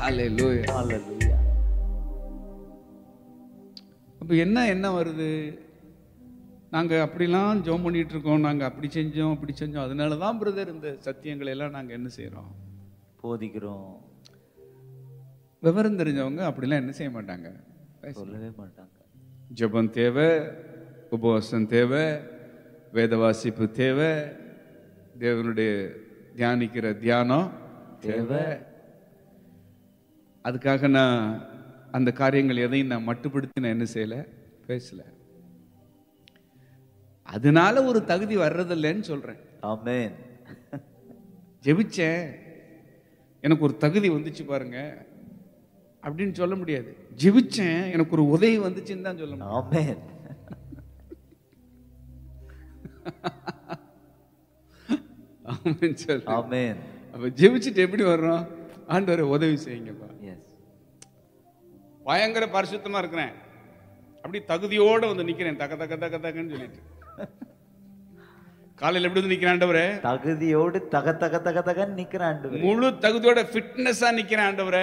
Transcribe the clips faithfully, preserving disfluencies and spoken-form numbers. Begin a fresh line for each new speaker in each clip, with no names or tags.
ஹalleluya
ஹalleluya.
அப்ப என்ன என்ன வருது? நாங்க அப்படிலாம் ஜெபம் பண்ணிட்டு இருக்கோம், நாங்க அப்படி செஞ்சோம் அப்படி செஞ்சோம், அதனால தான் பிரதர் இந்த சத்தியங்களை எல்லாம் நாங்க என்ன செய்யறோம்,
போதிக்கிறோம்.
விவரம் தெரிஞ்சவங்க அப்படிலாம் என்ன செய்ய மாட்டாங்க,
சொல்லவே மாட்டாங்க.
ஜெபம் தேவை, உபவாசம் தேவை, வேத வாசிப்பு தேவை, தேவனுடைய தியானிக்கிற தியானம் தேவை. அதுக்காக நான் அந்த காரியங்கள் எதையும் நான் மட்டுப்படுத்தி நான் என்ன செய்யல, பேசல. அதனால ஒரு தகுதி வர்றதில்லைன்னு சொல்றேன்.
ஆமென்.
ஜெபிச்சேன், எனக்கு ஒரு தகுதி வந்துச்சு பாருங்க அப்படின்னு சொல்ல முடியாது. ஜெபிச்சேன், எனக்கு ஒரு உதவி வந்துச்சுன்னு தான் சொல்ல முடியும்.
ஆமென்.
ஆமென் சொல்லு.
ஆமென்.
அப்ப ஜெபிச்சுட்டு எப்படி வர்றோம்? ஆண்டவரே உதவி செய்யுங்கப்பா.
எஸ்.
பயங்கர பரிசுத்தமா இருக்கிறேன், அப்படி தகுதியோட வந்து நிக்கிறேன், தக்க தக்க தக்க தக்கன்னு சொல்லிட்டு. காலையில் எப்படி வந்து நிக்கிறேன் ஆண்டவரே?
தகுதியோடு தக தக தக தகன்னு நிக்கிறான் ஆண்டவரே.
முழு தகுதியோட ஃபிட்னஸா நிக்கிறேன் ஆண்டவரே,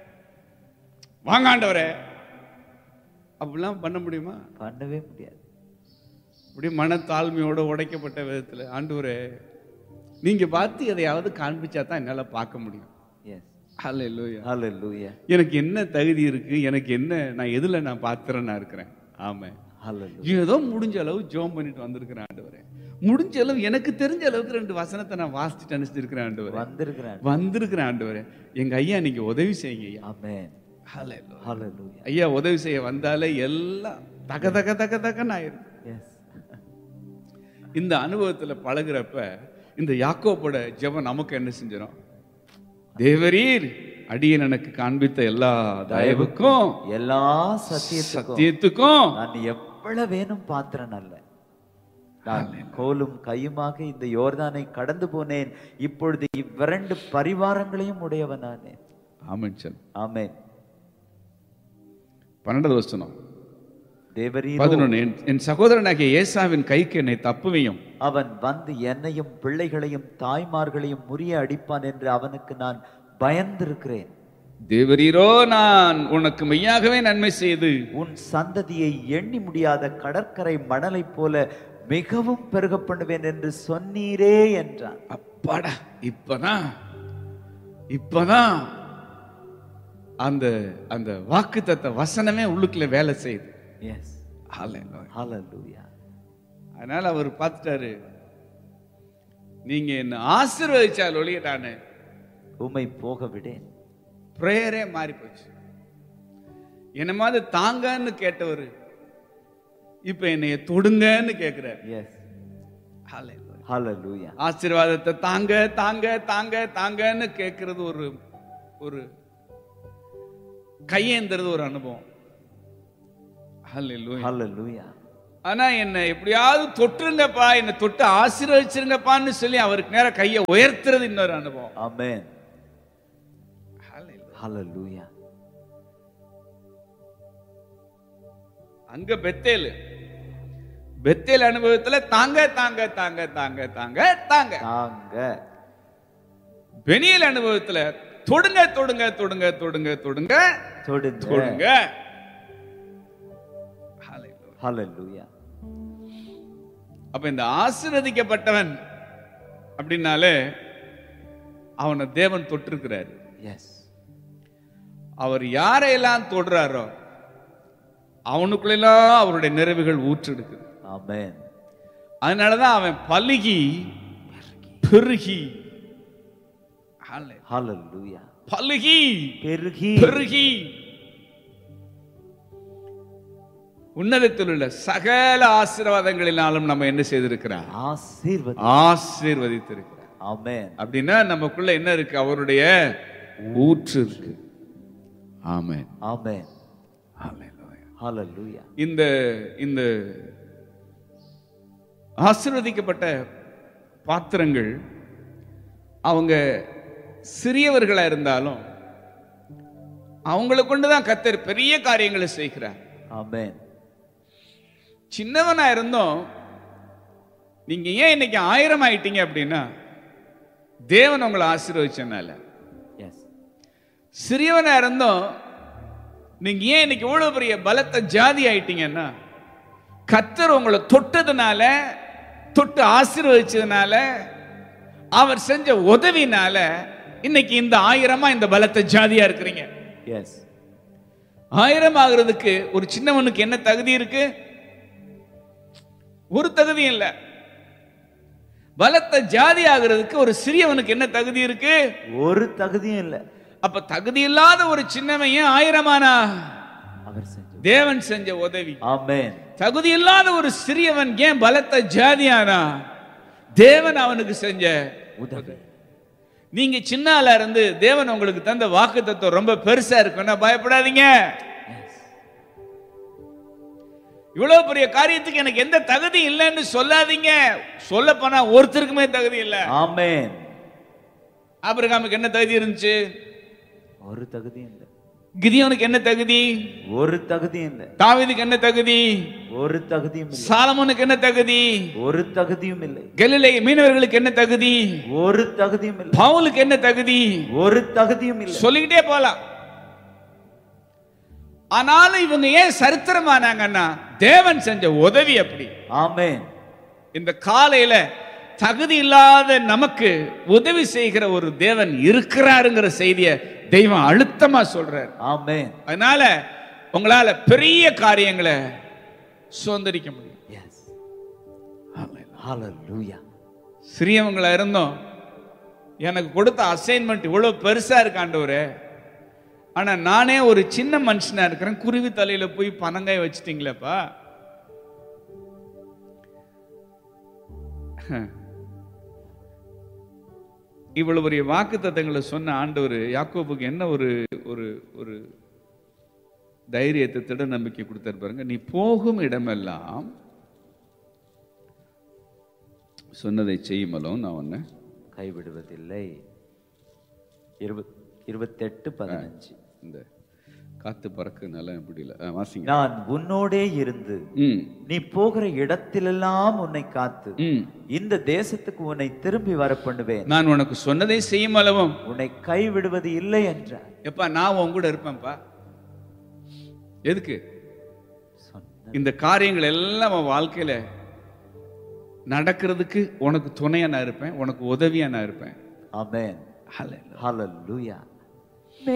வாங்க ஆண்டவரே. அப்படிலாம் பண்ண முடியுமா?
பண்ணவே முடியாது.
அப்படி மன தாழ்மையோட உடைக்கப்பட்ட விதத்துல, ஆண்டவரே நீங்க பார்த்து எதையாவது காண்பிச்சா தான் என்னால பார்க்க முடியும்.
எஸ்.
ஹல்லேலூயா.
ஹalleluya.
எனக்கு என்ன தகுதி இருக்கு, எனக்கு என்ன, நான் எதுல நான் பாத்திரனா இருக்கிறேன். ஆமென்.
ஹalleluya.
ஏதோ முடிஞ்ச அளவு ஜெபம் பண்ணிட்டு வந்திருக்கிறேன் ஆண்டவரே. முடிஞ்ச அளவு எனக்கு தெரிஞ்ச அளவுக்கு ரெண்டு வசனத்தை நான் வாசிச்சுட்டு அனுப்பிச்சிருக்கிறேன் ஆண்டவரே.
வந்திருக்கிறான்.
வந்திருக்கிறேன் ஆண்டவரே. எங்க ஐயா நீங்க உதவி செய்யுங்க ஐயா.
ஆமென்.
ஹல்லேலூயா.
ஹalleluya.
ஐயா உதவி செய்ய வந்தாலே எல்லாம் தக தக தக தகன்னு ஆயிரும்.
எஸ்.
இந்த அனுபவத்துல பழகுறப்ப இந்த யாக்கோபோட ஜெபம் நமக்கு என்ன செஞ்சிடும்? தேவரீர் அடியேன் எனக்கு காண்பித்த எல்லா தயவுக்கும்
எல்லா சத்தியத்துக்கும்
சத்தியத்துக்கும்
நான் எவ்வளவு வேணும் பாத்திரன் அல்ல, நான் கோலும் கையுமாக இந்த யோர்தானை கடந்து போனேன், இப்பொழுது இவ்விரண்டு பரிவாரங்களையும் உடையவனானே.
ஆமென் சொல்.
ஆமென்.
பன்னெண்டாவது வசனம்.
தேவரீரோ
பதினொன்று. என் சகோதரனாகிய ஏசாவின் கைக்கு என்னை தப்புவியும்,
அவன் வந்து என்னையும் பிள்ளைகளையும் தாய்மார்களையும் முறிய அடிப்பான் என்று அவனுக்கு நான் பயந்திருக்கிறேன்.
தேவரீரோ நான் உனக்கு மெய்யாகவே நன்மை செய்து
உன் சந்ததியை எண்ணி முடியாத கடற்கரை மணலை போல மிகவும் பெருக பண்ணுவேன் என்று சொன்னீரே என்றான்.
அப்பாடா, இப்பதான் இப்பதான் அந்த அந்த வாக்குத்தத்த வசனமே உள்ளுக்குள்ள வேலை செய்யுது.
எஸ்.
ஹல்லேலூயா.
ஹalleluya.
அதனால அவர் பார்த்துட்டாரு, நீங்க என்ன ஆசீர்வதிச்சால் ஒழிய நானு
உம்மை போக விடேன்.
பிரேயரே மாறி போச்சு. என்ன மாதிரி தாங்கன்னு கேட்டவர் இப்ப என்னைய தொடுங்கன்னு கேட்கிறார்.
எஸ்.
ஹல்லேலூயா.
ஹalleluya.
ஆசீர்வாதத்தை தாங்க தாங்க தாங்க தாங்கன்னு கேட்கறது ஒரு ஒரு கையேந்துறது ஒரு அனுபவம். ஹல்லேலூயா.
ஹalleluya.
ஆனா என்ன எப்படியாவது தொட்டுருங்கப்பா, என்ன தொட்டு ஆசீர்வதிச்சிருங்கப்பான்னு சொல்லி அவருக்கு நேரம் கையை உயர்த்துறது இன்னொரு அனுபவம்.
ஆமென்.
ஹல்லேலூயா.
ஹalleluya.
அங்க பெத்தேல் பெத்தேல் அனுபவத்துல தாங்க தாங்க தாங்க தாங்க தாங்க தாங்க
தாங்க.
பெனியல் அனுபவத்துல தொடுங்க தொடுங்க தொடுங்க தொடுங்க தொடுங்க
தொடுங்க.
தொடுங்க.
ஹalleluya.
அப்ப இந்த ஆசீர்வதிக்கப்பட்டவன் அப்படின்னாலே அவனை தேவன் தொட்டிருக்கிறாரு.
எஸ்.
அவர் யாரையெல்லாம் தொடுறாரோ அவனுக்குள்ளெல்லாம் அவருடைய நிறைவுகள் ஊற்றெடுக்குது.
ஆமென்.
அதனாலதான் அவன் பலுகி பெருகி
ஹalleluya.
பலுகி
பெருகி
பெருகி உன்னதத்தில் உள்ள சகல ஆசீர்வாதங்களினாலும் நம்ம என்ன செய்திருக்கிறார்?
ஆசீர்வதி
ஆசீர்வதித்திருக்கிறார்.
ஆமென்.
அப்படின்னா நமக்குள்ள என்ன இருக்கு? அவருடைய ஊற்று இருக்கு. ஆமென்.
ஆமென்.
ஹல்லேலூயா.
ஹalleluya.
இந்த இந்த ஆசீர்வதிக்கப்பட்ட பாத்திரங்கள் அவங்க சிறியவர்களா இருந்தாலும் அவங்களை கொண்டுதான் கர்த்தர் பெரிய காரியங்களை செய்கிறார்.
ஆமென்.
சின்னவனா இருந்தோம், நீங்க ஏன் இன்னைக்கு ஆயிரம் ஆயிட்டீங்க அப்படின்னா தேவன் உங்களை ஆசீர்வதிச்சனால.
எஸ்.
சிறியவனா இருந்தோம் நீங்க ஏன் இன்னைக்கு இவ்வளவு பெரிய பலத்த ஜாதி ஆயிட்டீங்கன்னா, கர்த்தர் உங்களை தொட்டதுனால, தொட்டு ஆசீர்வதிச்சதுனால, அவர் செஞ்ச உதவினால இன்னைக்கு இந்த ஆயிரமா இந்த பலத்த ஜாதியா இருக்கிறீங்க.
எஸ்.
ஆயிரம் ஆகிறதுக்கு ஒரு சின்னவனுக்கு என்ன தகுதி இருக்கு? ஒரு தகுதியும் இல்ல. பலத்த ஜாதி ஆகிறதுக்கு ஒரு சிறியவனுக்கு என்ன தகுதி இருக்கு?
ஒரு தகுதியும் இல்ல.
அப்ப தகுதி இல்லாத ஒரு சின்னவன் ஏன் ஆயிரமானா?
அவர் செஞ்ச
தேவன் செஞ்ச உதவி.
ஆமென்.
தகுதி இல்லாத ஒரு சிறியவன் ஏன் பலத்த ஜாதியானா? தேவன் அவனுக்கு செஞ்ச
உதவி.
நீங்க சின்ன ஆளா இருந்து தேவன் உங்களுக்கு தந்த வாக்குத்தத்தம் ரொம்ப பெருசா இருக்குன்னா பயப்படாதீங்க. இவ்வளவு பெரிய காரியத்துக்கு எனக்கு எந்த தகுதி இல்லைன்னு சொல்லாதீங்க. சொல்ல போனா ஒருத்தருக்குமே தகுதி இல்ல.
ஆமென்.
ஆபிரகாமுக்கு என்ன தகுதி இருந்துச்சு?
ஒரு தகுதியும் இல்ல.
கிதியோனுக்கு என்ன தகுதி?
ஒரு தகுதியும் இல்ல.
தாவீதுக்கு என்ன தகுதி?
ஒரு தகுதியும் இல்ல.
சாலமோனுக்கு என்ன தகுதி? ஒரு
தகுதியும் இல்லை.
கலிலேய மீனவர்களுக்கு என்ன தகுதி?
ஒரு தகுதியும் இல்லை.
பவுலுக்கு என்ன தகுதி?
ஒரு தகுதியும் இல்லை.
சொல்லிக்கிட்டே போலாம். ஆனாலும் இவங்க ஏன் சரித்திரமானாங்கன்னா தேவன் செஞ்ச உதவி அப்படி.
ஆமென்.
இந்த காலையில தகுதி இல்லாத நமக்கு உதவி செய்கிற ஒரு தேவன் இருக்கிறாருங்கிற செய்தியை தெய்வம் அழுத்தமா சொல்றார்.
ஆமென்.
அதனால உங்களால பெரிய காரியங்களை சுதந்திரிக்க முடியும்.
எஸ். ஹalleluya.
சிறியவங்களா இருந்தோம் எனக்கு கொடுத்த அசைன்மெண்ட் இவ்வளவு பெருசா இருக்கு ஆண்டவரே, ஆனா நானே ஒரு சின்ன மனுஷனா இருக்கிறேன், குருவி தலையில போய் பனங்காய் வச்சிட்டீங்களேப்பா. இவ்வளவு பெரிய வாக்கு தத்தங்களை சொன்ன ஆண்டவர் யாக்கோபுக்கு என்ன ஒரு ஒரு ஒரு தைரியத்தை, திட நம்பிக்கை கொடுத்தாரு பாருங்க. நீ போகும் இடமெல்லாம் சொன்னதை செய்யுமலும் நான் உன்னை
கைவிடுவதில்லை. இருபத்தெட்டு பதினஞ்சு.
இந்த காத்து பறக்குனால முடியல, வாசிங்க.
நான் உன்னோடே இருந்து நீ போகிற இடத்திலெல்லாம் உன்னை காத்து இந்த தேசத்துக்கு உன்னை திரும்பி வர பண்ணுவேன்.
நான் உனக்கு சொன்னதை செய்யும் அளவும்
உன்னை கைவிடுவது இல்லை என்ற.
எப்பா நான் உன் கூட இருப்பேன்ப்பா. எதுக்கு? இந்த காரியங்கள் எல்லாம் உன் வாழ்க்கையில நடக்கிறதுக்கு உனக்கு துணையா நான் இருப்பேன், உனக்கு உதவியா நான் இருப்பேன்.
ஆமென். ஹalleluya.